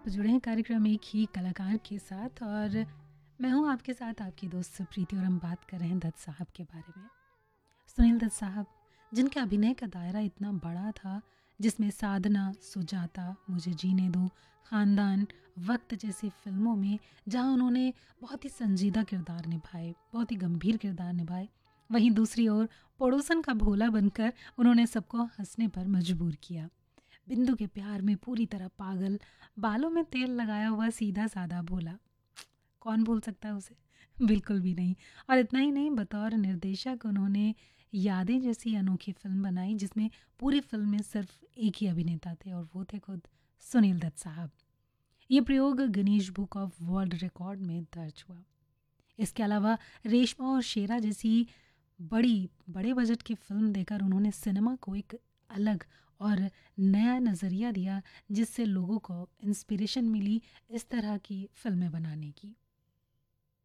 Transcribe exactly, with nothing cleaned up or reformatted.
आप जुड़े हैं कार्यक्रम एक ही कलाकार के साथ और मैं हूं आपके साथ आपकी दोस्त प्रीति और हम बात कर रहे हैं दत्त साहब के बारे में। सुनील दत्त साहब जिनके अभिनय का दायरा इतना बड़ा था, जिसमें साधना, सुजाता, मुझे जीने दो, खानदान, वक्त जैसी फिल्मों में जहां उन्होंने बहुत ही संजीदा किरदार निभाए, बहुत ही गंभीर किरदार निभाए, वहीं दूसरी ओर पड़ोसन का भोला बनकर उन्होंने सबको हंसने पर मजबूर किया। बिंदु के प्यार में पूरी तरह पागल, बालों में तेल लगाया हुआ सीधा साधा भोला, कौन भूल सकता है उसे? बिल्कुल भी नहीं। और इतना ही नहीं, बतौर निर्देशक उन्होंने यादें जैसी अनोखी फिल्म बनाई जिसमें पूरी फिल्म में सिर्फ एक ही अभिनेता थे और वो थे खुद सुनील दत्त साहब। ये प्रयोग Guinness book of world record में दर्ज हुआ। इसके अलावा रेशमा और शेरा जैसी बड़ी बड़े बजट की फिल्म देकर उन्होंने सिनेमा को एक अलग और नया नज़रिया दिया, जिससे लोगों को इंस्पिरेशन मिली इस तरह की फिल्में बनाने की।